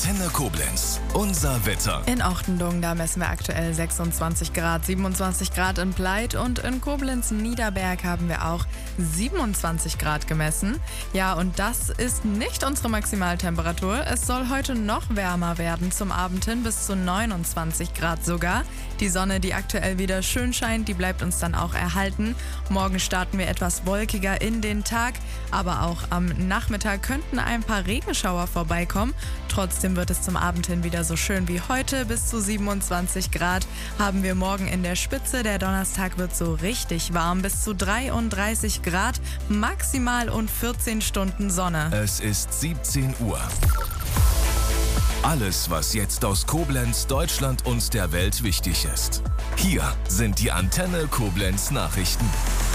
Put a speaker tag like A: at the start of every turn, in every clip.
A: Antenne Koblenz. Unser Wetter.
B: In Ochtendung, da messen wir aktuell 26 Grad, 27 Grad in Pleit und in Koblenz-Niederberg haben wir auch 27 Grad gemessen. Ja, und das ist nicht unsere Maximaltemperatur. Es soll heute noch wärmer werden, zum Abend hin bis zu 29 Grad sogar. Die Sonne, die aktuell wieder schön scheint, die bleibt uns dann auch erhalten. Morgen starten wir etwas wolkiger in den Tag, aber auch am Nachmittag könnten ein paar Regenschauer vorbeikommen. Trotzdem wird es zum Abend hin wieder so schön wie heute. Bis zu 27 Grad haben wir morgen in der Spitze. Der Donnerstag wird so richtig warm, bis zu 33 Grad, maximal und 14 Stunden Sonne.
A: Es ist 17 Uhr. Alles, was jetzt aus Koblenz, Deutschland und der Welt wichtig ist. Hier sind die Antenne Koblenz Nachrichten.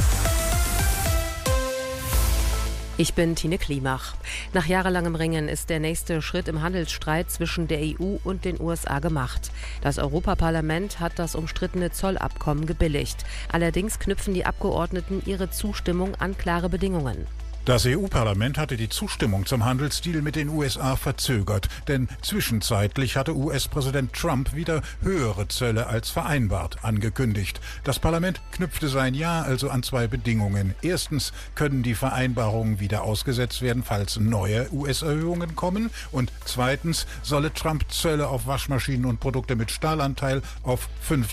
C: Ich bin Tine Klimach. Nach jahrelangem Ringen ist der nächste Schritt im Handelsstreit zwischen der EU und den USA gemacht. Das Europaparlament hat das umstrittene Zollabkommen gebilligt. Allerdings knüpfen die Abgeordneten ihre Zustimmung an klare Bedingungen.
D: Das EU-Parlament hatte die Zustimmung zum Handelsdeal mit den USA verzögert, denn zwischenzeitlich hatte US-Präsident Trump wieder höhere Zölle als vereinbart angekündigt. Das Parlament knüpfte sein Ja also an zwei Bedingungen. Erstens können die Vereinbarungen wieder ausgesetzt werden, falls neue US-Erhöhungen kommen. Und zweitens solle Trump Zölle auf Waschmaschinen und Produkte mit Stahlanteil auf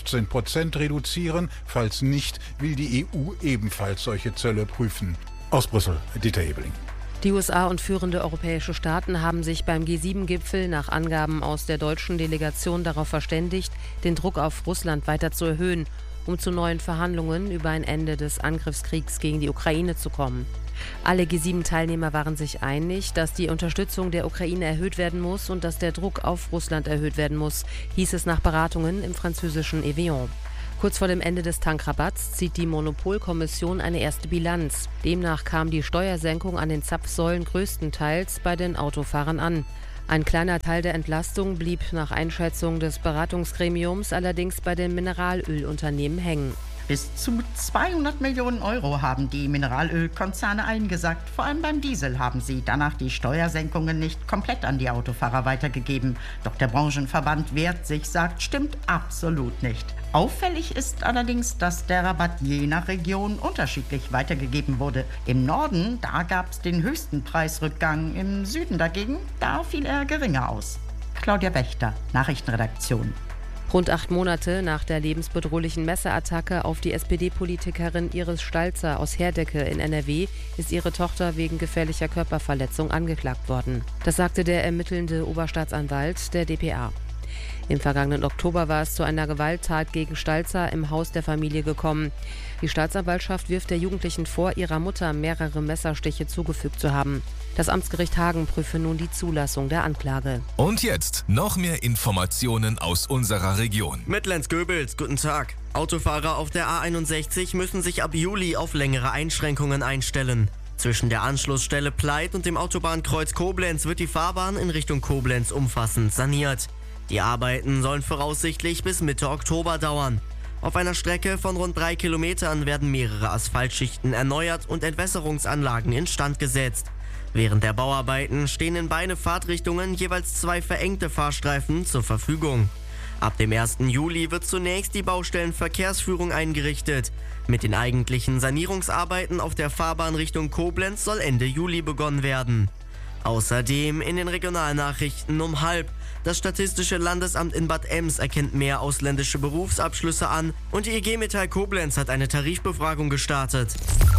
D: 15% reduzieren. Falls nicht, will die EU ebenfalls solche Zölle prüfen. Aus Brüssel, Dieter Ebeling.
C: Die USA und führende europäische Staaten haben sich beim G7-Gipfel nach Angaben aus der deutschen Delegation darauf verständigt, den Druck auf Russland weiter zu erhöhen, um zu neuen Verhandlungen über ein Ende des Angriffskriegs gegen die Ukraine zu kommen. Alle G7-Teilnehmer waren sich einig, dass die Unterstützung der Ukraine erhöht werden muss und dass der Druck auf Russland erhöht werden muss, hieß es nach Beratungen im französischen Evian. Kurz vor dem Ende des Tankrabatts zieht die Monopolkommission eine erste Bilanz. Demnach kam die Steuersenkung an den Zapfsäulen größtenteils bei den Autofahrern an. Ein kleiner Teil der Entlastung blieb nach Einschätzung des Beratungsgremiums allerdings bei den Mineralölunternehmen hängen.
E: Bis zu 200 Millionen Euro haben die Mineralölkonzerne eingesackt. Vor allem beim Diesel haben sie danach die Steuersenkungen nicht komplett an die Autofahrer weitergegeben. Doch der Branchenverband wehrt sich, sagt, stimmt absolut nicht. Auffällig ist allerdings, dass der Rabatt je nach Region unterschiedlich weitergegeben wurde. Im Norden, da gab es den höchsten Preisrückgang. Im Süden dagegen, da fiel er geringer aus. Claudia Wächter, Nachrichtenredaktion.
C: Rund 8 Monate nach der lebensbedrohlichen Messerattacke auf die SPD-Politikerin Iris Stalzer aus Herdecke in NRW ist ihre Tochter wegen gefährlicher Körperverletzung angeklagt worden. Das sagte der ermittelnde Oberstaatsanwalt der dpa. Im vergangenen Oktober war es zu einer Gewalttat gegen Stalzer im Haus der Familie gekommen. Die Staatsanwaltschaft wirft der Jugendlichen vor, ihrer Mutter mehrere Messerstiche zugefügt zu haben. Das Amtsgericht Hagen prüfe nun die Zulassung der Anklage.
A: Und jetzt noch mehr Informationen aus unserer Region.
F: Mittlens-Göbels, guten Tag. Autofahrer auf der A61 müssen sich ab Juli auf längere Einschränkungen einstellen. Zwischen der Anschlussstelle Pleit und dem Autobahnkreuz Koblenz wird die Fahrbahn in Richtung Koblenz umfassend saniert. Die Arbeiten sollen voraussichtlich bis Mitte Oktober dauern. Auf einer Strecke von rund 3 Kilometern werden mehrere Asphaltschichten erneuert und Entwässerungsanlagen instand gesetzt. Während der Bauarbeiten stehen in beide Fahrtrichtungen jeweils 2 verengte Fahrstreifen zur Verfügung. Ab dem 1. Juli wird zunächst die Baustellenverkehrsführung eingerichtet. Mit den eigentlichen Sanierungsarbeiten auf der Fahrbahn Richtung Koblenz soll Ende Juli begonnen werden. Außerdem in den Regionalnachrichten um 12:30. Das Statistische Landesamt in Bad Ems erkennt mehr ausländische Berufsabschlüsse an und die IG Metall Koblenz hat eine Tarifbefragung gestartet.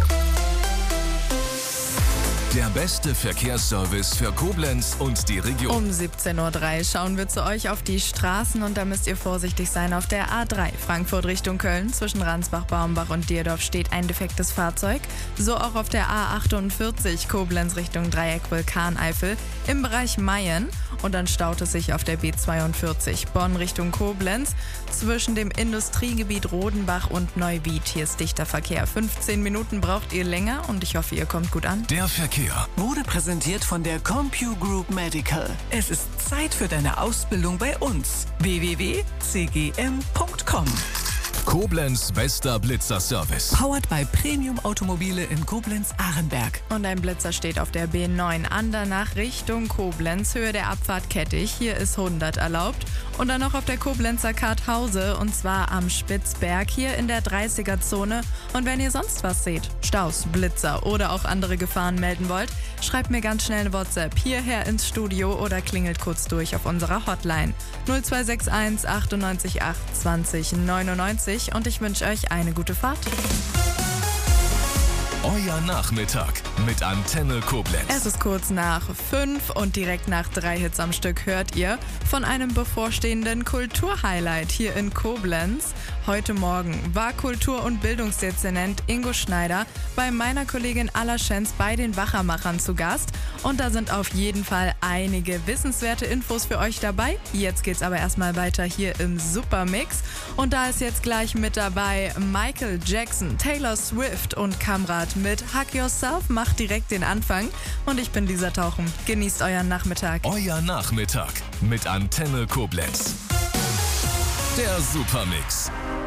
A: Der beste Verkehrsservice für Koblenz und die Region.
B: Um 17:03 Uhr schauen wir zu euch auf die Straßen und da müsst ihr vorsichtig sein. Auf der A3 Frankfurt Richtung Köln zwischen Ransbach, Baumbach und Dierdorf steht ein defektes Fahrzeug. So auch auf der A48 Koblenz Richtung Dreieck Vulkaneifel im Bereich Mayen. Und dann staut es sich auf der B42 Bonn Richtung Koblenz zwischen dem Industriegebiet Rodenbach und Neuwied. Hier ist dichter Verkehr. 15 Minuten braucht ihr länger und ich hoffe, ihr kommt gut an.
A: Der Verkehr
G: wurde präsentiert von der CompuGroup Medical. Es ist Zeit für deine Ausbildung bei uns. www.cgm.com
A: Koblenz bester Blitzerservice.
G: Powered by Premium Automobile in Koblenz-Arenberg.
B: Und ein Blitzer steht auf der B9 Andernach Richtung Koblenz, Höhe der Abfahrt Kettich. Hier ist 100 erlaubt. Und dann noch auf der Koblenzer Karthause, und zwar am Spitzberg, hier in der 30er-Zone. Und wenn ihr sonst was seht, Staus, Blitzer oder auch andere Gefahren melden wollt, schreibt mir ganz schnell eine WhatsApp hierher ins Studio oder klingelt kurz durch auf unserer Hotline 0261 98 8 20 99 und ich wünsche euch eine gute Fahrt.
A: Euer Nachmittag mit Antenne Koblenz.
B: Es ist kurz nach 5 und direkt nach 3 Hits am Stück hört ihr von einem bevorstehenden Kulturhighlight hier in Koblenz. Heute Morgen war Kultur- und Bildungsdezernent Ingo Schneider bei meiner Kollegin Alla Schenz bei den Wachermachern zu Gast. Und da sind auf jeden Fall einige wissenswerte Infos für euch dabei. Jetzt geht's aber erstmal weiter hier im Supermix. Und da ist jetzt gleich mit dabei Michael Jackson, Taylor Swift und Kamrat mit Hug Yourself. Macht direkt den Anfang. Und ich bin Lisa Tauchen. Genießt euren Nachmittag.
A: Euer Nachmittag mit Antenne Koblenz. Der Supermix.